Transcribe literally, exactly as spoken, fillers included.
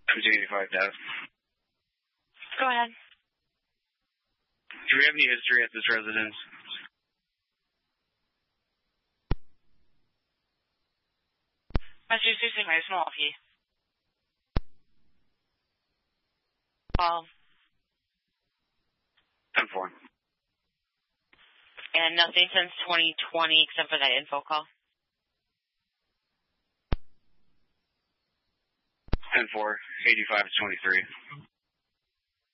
seventeen eighty-five, Dev. Go ahead. Do we have any history at this residence? Massachusetts very small of you. Well. ten four. And nothing since twenty twenty except for that info call. ten four, eighty-five to twenty-three.